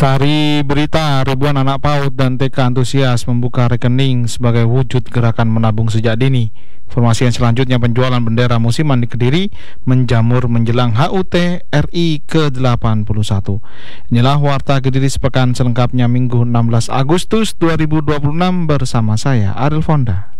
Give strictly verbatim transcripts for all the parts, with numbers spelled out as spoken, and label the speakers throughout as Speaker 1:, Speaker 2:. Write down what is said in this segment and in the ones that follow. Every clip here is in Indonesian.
Speaker 1: Sari berita, ribuan anak PAUD dan T K antusias membuka rekening sebagai wujud gerakan menabung sejak dini. Informasi yang selanjutnya, penjualan bendera musiman di Kediri menjamur menjelang H U T R I ke delapan puluh satu. Inilah Warta Kediri sepekan selengkapnya Minggu enam belas Agustus dua ribu dua puluh enam bersama saya Ariel Fonda.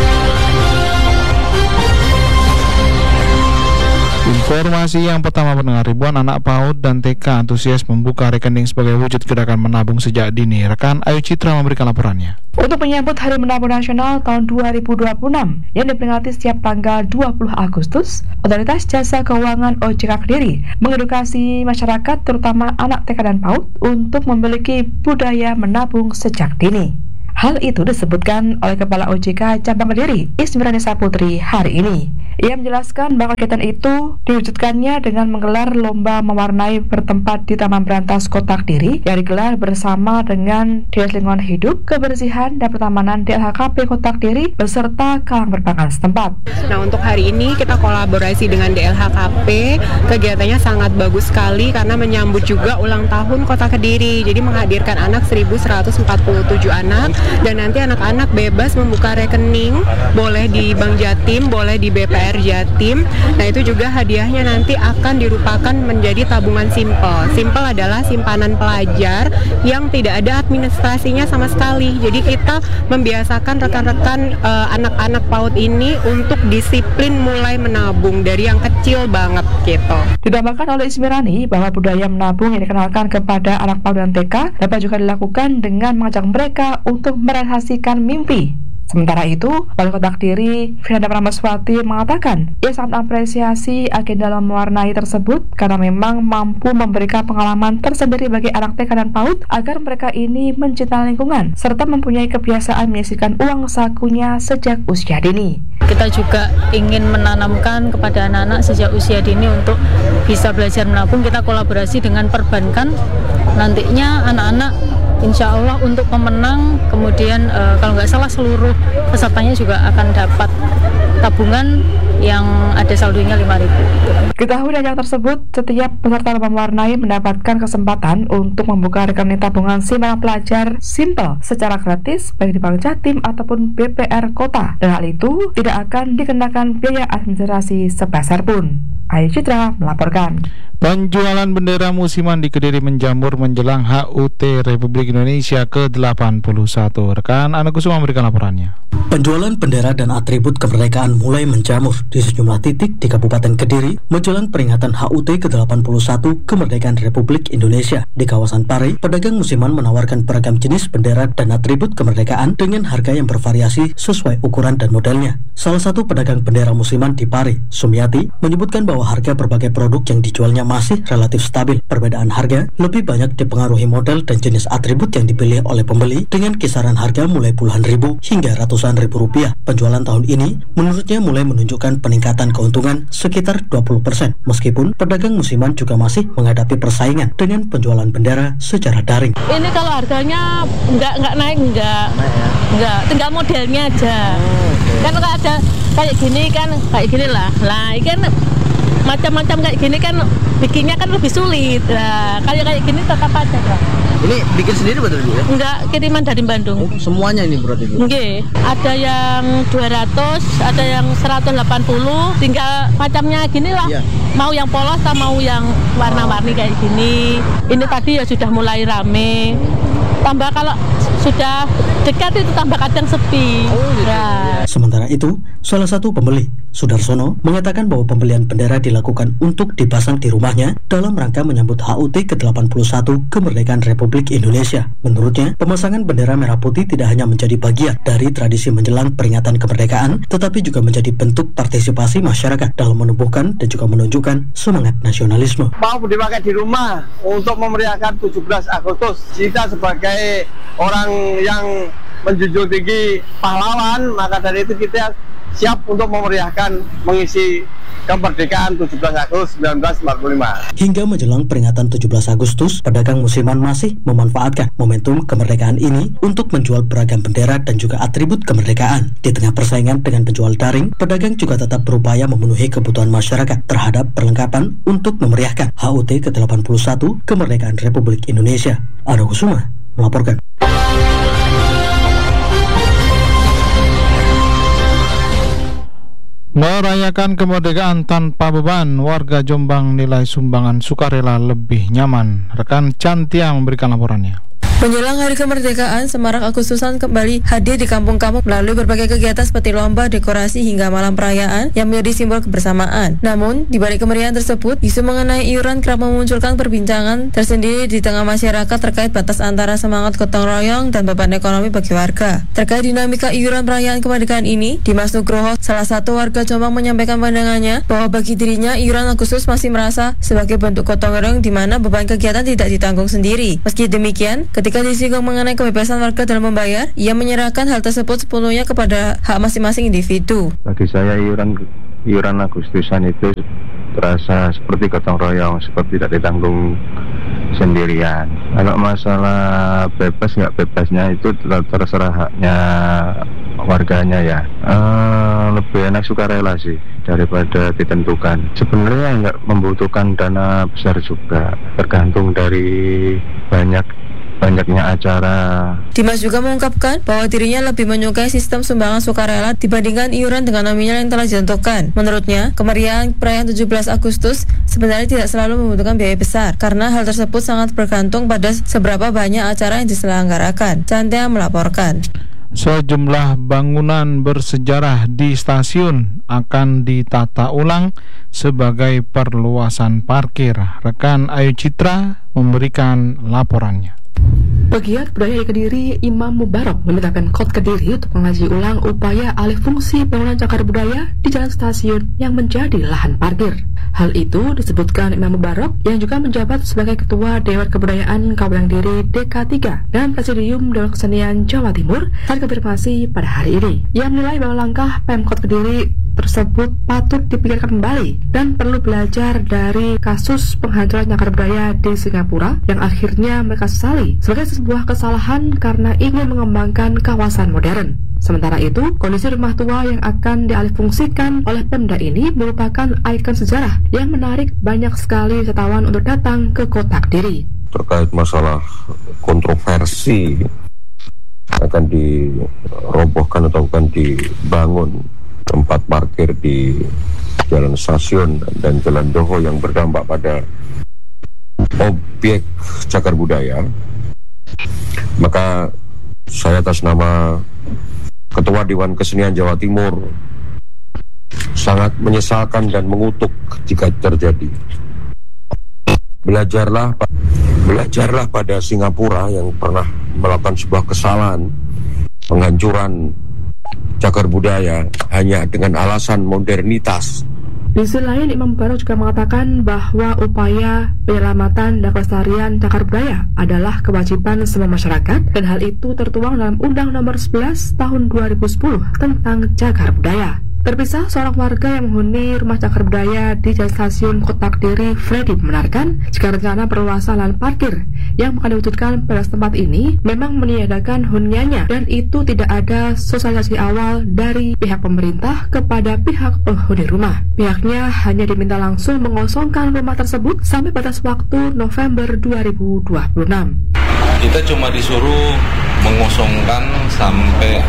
Speaker 1: Informasi yang pertama, pendengar, ribuan anak PAUD dan T K antusias membuka rekening sebagai wujud gerakan menabung sejak dini. Rekan Ayu Citra memberikan laporannya.
Speaker 2: Untuk menyambut Hari Menabung Nasional tahun dua ribu dua puluh enam yang diperingati setiap tanggal dua puluh Agustus, Otoritas Jasa Keuangan O J K Kediri mengedukasi masyarakat, terutama anak T K dan PAUD, untuk memiliki budaya menabung sejak dini. Hal itu disebutkan oleh Kepala O J K Cabang Kediri, Ismiranisa Putri, hari ini. Ia menjelaskan bahwa kegiatan itu diwujudkannya dengan menggelar lomba mewarnai bertempat di Taman Berantas Kota Kediri yang digelar bersama dengan Dinas Lingkungan Hidup, Kebersihan, dan Pertamanan D L H K P Kota Kediri beserta kalang berpangkat setempat.
Speaker 3: Nah, untuk hari ini kita kolaborasi dengan D L H K P. Kegiatannya sangat bagus sekali karena menyambut juga ulang tahun Kota Kediri. Jadi menghadirkan anak seribu seratus empat puluh tujuh anak, dan nanti anak-anak bebas membuka rekening, boleh di Bank Jatim, boleh di B P R Jatim. Nah, itu juga hadiahnya nanti akan dirupakan menjadi tabungan simpel. Simpel adalah simpanan pelajar yang tidak ada administrasinya sama sekali. Jadi kita membiasakan rekan-rekan uh, anak-anak PAUD ini untuk disiplin mulai menabung dari yang kecil banget gitu.
Speaker 2: Ditambahkan oleh Ismirani bahwa budaya menabung yang dikenalkan kepada anak PAUD dan T K dapat juga dilakukan dengan mengajak mereka untuk merealisasikan mimpi. Sementara itu, Wali Kota Kediri, Vinanda Pramaswati, mengatakan ia sangat apresiasi agenda dalam mewarnai tersebut karena memang mampu memberikan pengalaman tersendiri bagi anak T K dan PAUD agar mereka ini mencintai lingkungan serta mempunyai kebiasaan menyisihkan uang sakunya sejak usia dini.
Speaker 4: Kita juga ingin menanamkan kepada anak-anak sejak usia dini untuk bisa belajar menabung. Kita kolaborasi dengan perbankan, nantinya anak-anak insya Allah untuk pemenang, kemudian e, kalau nggak salah seluruh pesertanya juga akan dapat tabungan yang ada saldonya lima ribu.
Speaker 2: Ketahui dari yang tersebut, setiap peserta lomba mewarnai mendapatkan kesempatan untuk membuka rekening tabungan simpanan pelajar simpel secara gratis baik di Bank Jatim ataupun B P R Kota, dan hal itu tidak akan dikenakan biaya administrasi sepeser pun. Ayu Citra melaporkan.
Speaker 1: Penjualan bendera musiman di Kediri menjamur menjelang H U T Republik Indonesia ke delapan puluh satu. Rekan Ana Kusuma memberikan laporannya.
Speaker 5: Penjualan bendera dan atribut kemerdekaan mulai menjamur di sejumlah titik di Kabupaten Kediri menjelang peringatan H U T ke delapan puluh satu Kemerdekaan Republik Indonesia. Di kawasan Pare, pedagang musiman menawarkan beragam jenis bendera dan atribut kemerdekaan dengan harga yang bervariasi sesuai ukuran dan modelnya. Salah satu pedagang bendera musiman di Pare, Sumiati, menyebutkan bahwa harga berbagai produk yang dijualnya masih relatif stabil. Perbedaan harga lebih banyak dipengaruhi model dan jenis atribut yang dipilih oleh pembeli dengan kisaran harga mulai puluhan ribu hingga ratusan ribu rupiah. Penjualan tahun ini menurutnya mulai menunjukkan peningkatan keuntungan sekitar dua puluh persen, meskipun pedagang musiman juga masih menghadapi persaingan dengan penjualan bendera secara daring.
Speaker 4: Ini kalau harganya nggak nggak naik nggak nggak tinggal modelnya aja. Kan kalau ada kayak gini kan kayak gini lah lah ini kan macam-macam kayak gini kan bikinnya kan lebih sulit. Nah, kayak kayak gini tetap aja, Kak.
Speaker 6: Ini bikin sendiri betul Bu ya?
Speaker 4: Enggak, kiriman dari Bandung.
Speaker 6: Oh, semuanya ini berarti Bu?
Speaker 4: Nggih. Ada yang dua ratus, ada yang seratus delapan puluh, tinggal macamnya gini lah. Iya. Mau yang polos atau mau yang warna-warni kayak gini. Ini tadi ya sudah mulai rame. Tambah kalau sudah dekat itu tambah kadang sepi.
Speaker 6: Oh, gitu.
Speaker 4: Nah.
Speaker 5: Sementara itu, salah satu pembeli, Sudarsono, mengatakan bahwa pembelian bendera dilakukan untuk dipasang di rumahnya dalam rangka menyambut H U T ke delapan puluh satu Kemerdekaan Republik Indonesia. Menurutnya, pemasangan bendera merah putih tidak hanya menjadi bagian dari tradisi menjelang peringatan kemerdekaan, tetapi juga menjadi bentuk partisipasi masyarakat dalam menumbuhkan dan juga menunjukkan semangat nasionalisme.
Speaker 7: Mau dipakai di rumah untuk memeriahkan tujuh belas Agustus. Kita sebagai orang yang menjunjung tinggi pahlawan, maka dari itu kita siap untuk memeriahkan mengisi kemerdekaan tujuh belas Agustus seribu sembilan ratus empat puluh lima.
Speaker 5: Hingga menjelang peringatan tujuh belas Agustus, pedagang musiman masih memanfaatkan momentum kemerdekaan ini untuk menjual beragam bendera dan juga atribut kemerdekaan. Di tengah persaingan dengan penjual daring, pedagang juga tetap berupaya memenuhi kebutuhan masyarakat terhadap perlengkapan untuk memeriahkan H U T ke delapan puluh satu Kemerdekaan Republik Indonesia. Ada Kusuma melaporkan.
Speaker 1: Merayakan kemerdekaan tanpa beban, warga Jombang nilai sumbangan sukarela lebih nyaman. Rekan Cantia memberikan laporannya.
Speaker 8: Menjelang Hari Kemerdekaan, Semarak Agustusan kembali hadir di kampung-kampung melalui berbagai kegiatan seperti lomba, dekorasi, hingga malam perayaan yang menjadi simbol kebersamaan. Namun, di balik kemeriahan tersebut, isu mengenai iuran kerap memunculkan perbincangan tersendiri di tengah masyarakat terkait batas antara semangat gotong royong dan beban ekonomi bagi warga. Terkait dinamika iuran perayaan kemerdekaan ini, Dimas Nugroho, salah satu warga Jombang, menyampaikan pandangannya bahwa bagi dirinya iuran Agustus masih merasa sebagai bentuk gotong royong di mana beban kegiatan tidak ditanggung sendiri. Meski demikian, ketika Ketika disinggung mengenai kebebasan warga dalam membayar, ia menyerahkan hal tersebut sepenuhnya kepada hak masing-masing individu.
Speaker 9: Bagi saya iuran iuran Agustusan itu terasa seperti gotong royong, seperti tidak ditanggung sendirian. Kalau masalah bebas nggak bebasnya itu terserah haknya warganya ya. Uh, lebih enak sukarela sih daripada ditentukan. Sebenarnya nggak membutuhkan dana besar juga, tergantung dari banyak banyaknya acara.
Speaker 8: Dimas juga mengungkapkan bahwa dirinya lebih menyukai sistem sumbangan sukarela dibandingkan iuran dengan nominal yang telah ditentukan. Menurutnya, kemeriahan perayaan tujuh belas Agustus sebenarnya tidak selalu membutuhkan biaya besar, karena hal tersebut sangat bergantung pada seberapa banyak acara yang diselenggarakan. Cantia melaporkan.
Speaker 1: Sejumlah bangunan bersejarah di stasiun akan ditata ulang sebagai perluasan parkir. Rekan Ayu Citra memberikan laporannya.
Speaker 2: Pegiat budaya Kediri, Imam Mubarak, meminta Pemkot Kediri untuk mengkaji ulang upaya alih fungsi bangunan cagar budaya di jalan stasiun yang menjadi lahan parkir. Hal itu disebutkan Imam Mubarak yang juga menjabat sebagai Ketua Dewan Kebudayaan Kabupaten Kediri D K tiga dan Presidium Dewan Kesenian Jawa Timur saat konfirmasi pada hari ini. Ia menilai bahwa langkah Pemkot Kediri tersebut patut dipikirkan kembali dan perlu belajar dari kasus penghancuran cagar budaya di Singapura yang akhirnya mereka sesali sebagai sebuah kesalahan karena ingin mengembangkan kawasan modern. Sementara itu, kondisi rumah tua yang akan dialihfungsikan oleh Pemda ini merupakan ikon sejarah yang menarik banyak sekali wisatawan untuk datang ke kota Kediri.
Speaker 10: Terkait masalah kontroversi akan dirobohkan atau akan dibangun tempat parkir di Jalan Stasiun dan Jalan Doho yang berdampak pada objek cagar budaya, maka saya atas nama Ketua Dewan Kesenian Jawa Timur sangat menyesalkan dan mengutuk jika terjadi. Belajarlah, belajarlah pada Singapura yang pernah melakukan sebuah kesalahan penghancuran cagar budaya hanya dengan alasan modernitas.
Speaker 2: Di sisi lain, Imam Mubarak juga mengatakan bahwa upaya penyelamatan dan pelestarian cagar budaya adalah kewajiban semua masyarakat, dan hal itu tertuang dalam Undang Nomor sebelas Tahun dua ribu sepuluh tentang cagar budaya. Terpisah, seorang warga yang menghuni rumah cagar budaya di Jalan Stasiun Kota Kediri, Freddy, membenarkan jika rencana perluasan lahan parkir yang akan diwujudkan pada tempat ini memang meniadakan huniannya, dan itu tidak ada sosialisasi awal dari pihak pemerintah kepada pihak penghuni rumah. Pihaknya hanya diminta langsung mengosongkan rumah tersebut sampai batas waktu November dua ribu dua puluh enam.
Speaker 11: Kita cuma disuruh mengosongkan sampai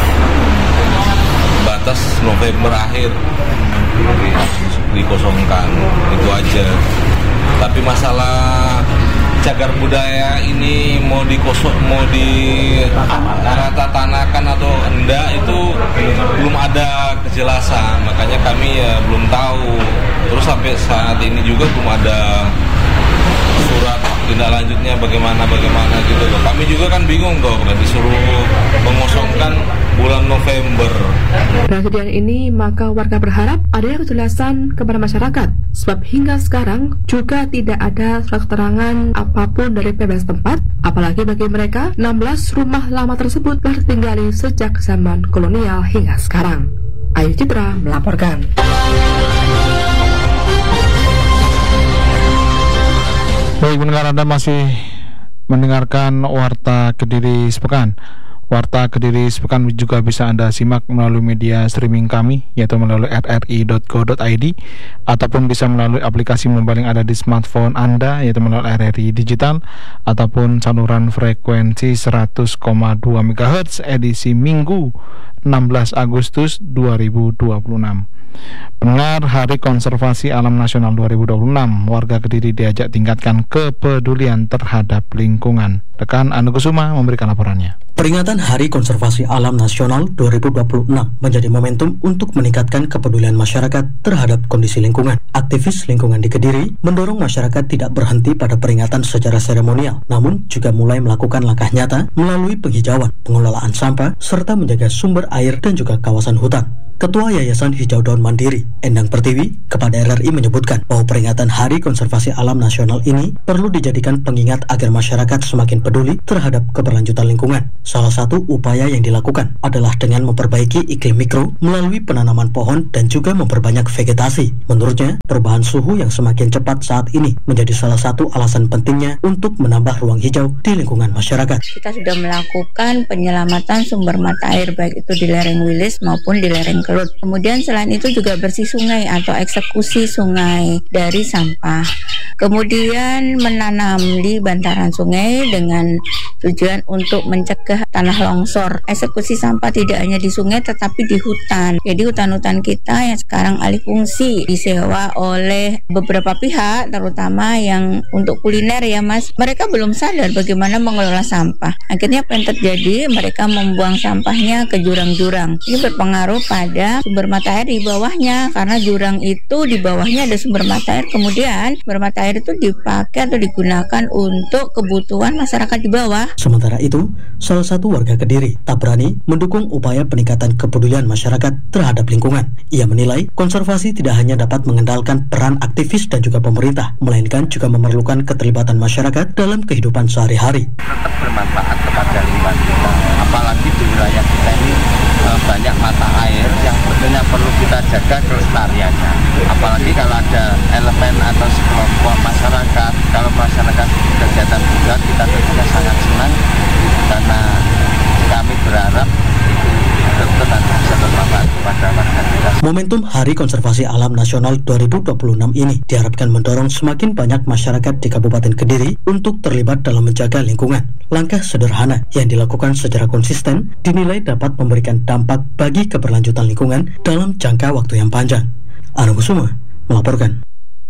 Speaker 11: batas November akhir dikosongkan, itu aja. Tapi masalah cagar budaya ini mau dikosong, mau dirata tanakan atau enggak itu belum ada kejelasan, makanya kami ya belum tahu. Terus sampai saat ini juga belum ada surat tindak lanjutnya bagaimana bagaimana gitu loh. Kami juga kan bingung dong, disuruh mengosongkan bulan November.
Speaker 2: Dengan kejadian ini, maka warga berharap adanya kejelasan kepada masyarakat, sebab hingga sekarang juga tidak ada surat keterangan apapun dari Pemda setempat, apalagi bagi mereka enam belas rumah lama tersebut telah ditinggali sejak zaman kolonial hingga sekarang. Ayu Citra melaporkan.
Speaker 1: Baik, pendengar, Anda masih mendengarkan Warta Kediri Sepekan. Warta Kediri sepekan juga bisa Anda simak melalui media streaming kami, yaitu melalui r r i dot go dot i d ataupun bisa melalui aplikasi mobile yang ada di smartphone Anda, yaitu melalui R R I Digital ataupun saluran frekuensi seratus koma dua megahertz edisi Minggu enam belas Agustus dua ribu dua puluh enam. Pendengar, Hari Konservasi Alam Nasional dua ribu dua puluh enam, warga Kediri diajak tingkatkan kepedulian terhadap lingkungan. Rekan Anu Kusuma memberikan laporannya.
Speaker 5: Peringatan Hari Konservasi Alam Nasional dua ribu dua puluh enam menjadi momentum untuk meningkatkan kepedulian masyarakat terhadap kondisi lingkungan. Aktivis lingkungan di Kediri mendorong masyarakat tidak berhenti pada peringatan secara seremonial, namun juga mulai melakukan langkah nyata melalui penghijauan, pengelolaan sampah, serta menjaga sumber air dan juga kawasan hutan. Ketua Yayasan Hijau Daun Mandiri, Endang Pertiwi, kepada R R I menyebutkan bahwa peringatan Hari Konservasi Alam Nasional ini perlu dijadikan pengingat agar masyarakat semakin peduli terhadap keberlanjutan lingkungan. Salah satu upaya yang dilakukan adalah dengan memperbaiki iklim mikro melalui penanaman pohon dan juga memperbanyak vegetasi. Menurutnya, perubahan suhu yang semakin cepat saat ini menjadi salah satu alasan pentingnya untuk menambah ruang hijau di lingkungan masyarakat.
Speaker 12: Kita sudah melakukan penyelamatan sumber mata air baik itu di lereng Wilis maupun di lereng Kelut. Kemudian selain itu juga bersih sungai atau eksekusi sungai dari sampah. Kemudian menanam di bantaran sungai dengan tujuan untuk mencegah tanah longsor. Eksekusi sampah tidak hanya di sungai tetapi di hutan. Jadi hutan-hutan kita yang sekarang alih fungsi disewa oleh beberapa pihak, terutama yang untuk kuliner ya Mas. Mereka belum sadar bagaimana mengelola sampah. Akhirnya apa yang terjadi? Mereka membuang sampahnya ke jurang-jurang. Ini berpengaruh pada sumber mata air di bawahnya, karena jurang itu di bawahnya ada sumber mata air. Kemudian sumber mata air itu dipakai atau digunakan untuk kebutuhan masyarakat di bawah.
Speaker 5: Sementara itu, salah satu warga Kediri tak berani mendukung upaya peningkatan kepedulian masyarakat terhadap lingkungan. Ia menilai konservasi tidak hanya dapat mengendalikan peran aktivis dan juga pemerintah, melainkan juga memerlukan keterlibatan masyarakat dalam kehidupan sehari-hari.
Speaker 13: Tetap bermanfaat kepada lingkungan kita, apalagi di wilayah kita ini banyak mata air yang tentunya perlu kita jaga kelestariannya. Apalagi kalau ada elemen atau sekelompok masyarakat, kalau masyarakat kegiatan juga, kita tentunya sangat senang karena kami berharap itu betul-betul nanti bisa bermanfaat kepada warga kita.
Speaker 5: Momentum Hari Konservasi Alam Nasional dua ribu dua puluh enam ini diharapkan mendorong semakin banyak masyarakat di Kabupaten Kediri untuk terlibat dalam menjaga lingkungan. Langkah sederhana yang dilakukan secara konsisten dinilai dapat memberikan dampak bagi keberlanjutan lingkungan dalam jangka waktu yang panjang. Anu Kusuma melaporkan.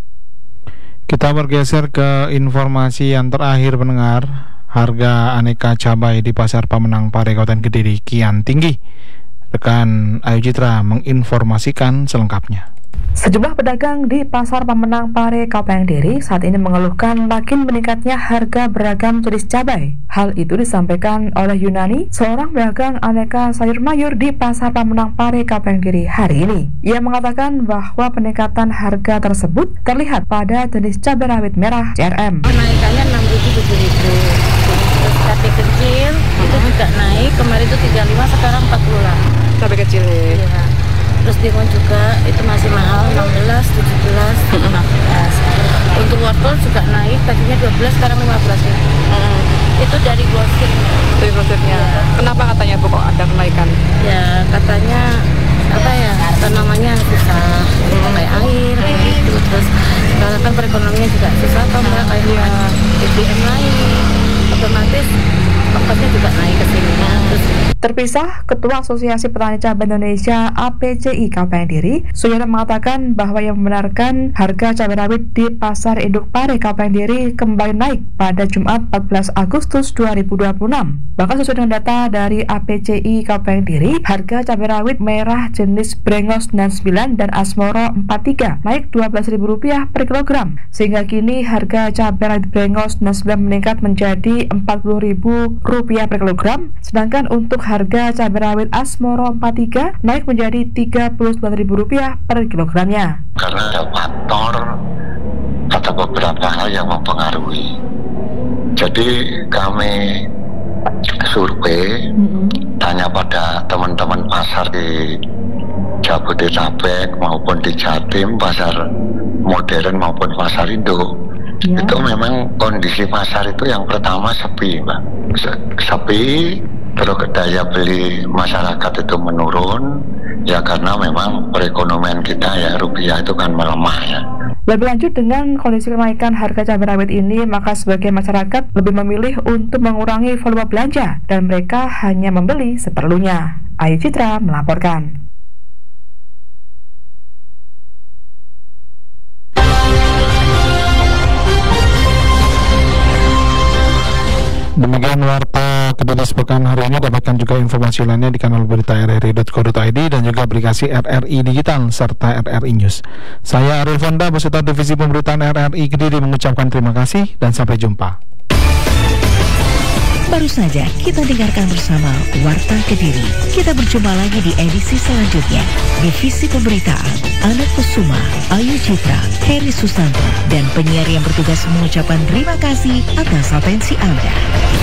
Speaker 1: Kita bergeser ke informasi yang terakhir, pendengar. Harga aneka cabai di Pasar Pamenang Pare, Kabupaten Kediri kian tinggi. Rekan Ayu Citra menginformasikan selengkapnya.
Speaker 2: Sejumlah pedagang di Pasar Pamenang Pare, Kabupaten Kediri saat ini mengeluhkan makin meningkatnya harga beragam jenis cabai. Hal itu disampaikan oleh Yunani, seorang pedagang aneka sayur mayur di Pasar Pamenang Pare, Kabupaten Kediri hari ini. Ia mengatakan bahwa peningkatan harga tersebut terlihat pada jenis cabai rawit merah C R M.
Speaker 4: Kenaikannya enam ribu tujuh ribu. Terus cabai kecil itu juga naik, kemarin itu tiga puluh lima, sekarang empat puluh delapan.
Speaker 3: Cabai kecil ya.
Speaker 4: Iya. Terus timun juga itu masih mahal, enam belas, tujuh belas, lima belas. Untuk wortel juga naik, tadinya dua belas, sekarang lima belas ribu. Hmm. Itu dari grosir.
Speaker 3: Dari grosirnya. Ya. Kenapa katanya Bu kok ada kenaikan?
Speaker 4: Ya katanya apa ya, tanamannya susah, hmm. kayak air, kayak gitu. Terus sekarang kan perekonomian juga susah, toh mbak, kayak ya. B B M naik, otomatis ongkosnya juga naik ke sini. Terus
Speaker 2: Terpisah, Ketua Asosiasi Petani Cabai Indonesia A P C I Kabupaten Kediri, Suyono mengatakan bahwa yang membenarkan harga cabai rawit di Pasar Induk Pare Kabupaten Kediri kembali naik pada Jumat empat belas Agustus dua ribu dua puluh enam. Bahkan sesuai dengan data dari A P C I Kabupaten Kediri, harga cabai rawit merah jenis Brengos sembilan puluh sembilan dan Asmoro empat puluh tiga naik dua belas ribu rupiah per kilogram, sehingga kini harga cabai rawit Brengos sembilan puluh sembilan meningkat menjadi empat puluh ribu rupiah per kilogram, sedangkan untuk harga cabai rawit Asmoro empat puluh tiga naik menjadi tiga puluh sembilan ribu rupiah per kilogramnya.
Speaker 14: Karena ada faktor atau beberapa hal yang mempengaruhi. Jadi kami survei, mm-hmm. tanya pada teman-teman pasar di Jabodetabek maupun di Jatim, pasar modern maupun pasar induk. Ya. Itu memang kondisi pasar itu yang pertama sepi, Mbak. Sepi, terus daya beli masyarakat itu menurun, ya karena memang perekonomian kita ya rupiah itu kan melemah ya.
Speaker 2: Lebih lanjut, dengan kondisi kenaikan harga cabai rawit ini, maka sebagian masyarakat lebih memilih untuk mengurangi volume belanja dan mereka hanya membeli seperlunya. Ayu Citra melaporkan.
Speaker 1: Demikian warta Kediri sepekan hari ini. Dapatkan juga informasi lainnya di kanal berita r r i dot co dot i d dan juga aplikasi R R I Digital serta R R I News. Saya Ariel Fonda beserta Divisi Pemberitaan R R I Kediri mengucapkan terima kasih dan sampai jumpa.
Speaker 15: Baru saja kita dengarkan bersama Warta Kediri. Kita berjumpa lagi di edisi selanjutnya. Divisi Pemberitaan Anak Kusuma, Ayu Citra, Heri Susanto, dan penyiar yang bertugas mengucapkan terima kasih atas atensi Anda.